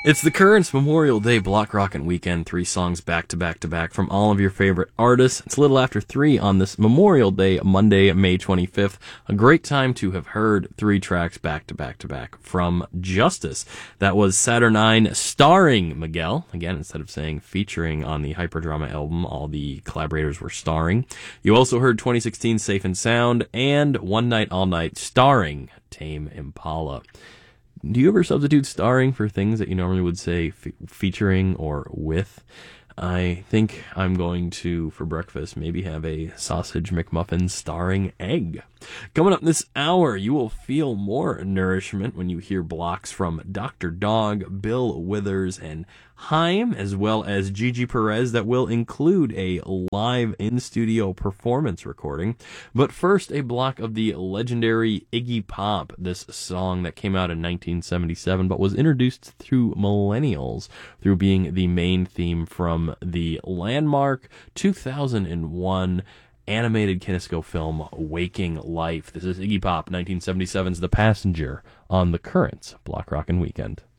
It's the Currents Memorial Day Block Rockin' Weekend. 3 songs back to back to back from all of your favorite artists. It's a little after 3 on this Memorial Day, Monday, May 25th. A great time to have heard 3 tracks back to back to back from Justice. That was Saturnine starring Miguel. Again, instead of saying featuring on the Hyperdrama album, all the collaborators were starring. You also heard 2016 Safe and Sound and One Night All Night starring Tame Impala. Do you ever substitute starring for things that you normally would say featuring or with? I think I'm going to, for breakfast, maybe have a sausage McMuffin starring egg. Coming up this hour, you will feel more nourishment when you hear blocks from Dr. Dog, Bill Withers, and Haim, as well as Gigi Perez, that will include a live in-studio performance recording. But first, a block of the legendary Iggy Pop, this song that came out in 1977, but was introduced through millennials through being the main theme from the landmark 2001 animated Kinesco film Waking Life. This is Iggy Pop, 1977's The Passenger on the Currents Block Rockin' Weekend.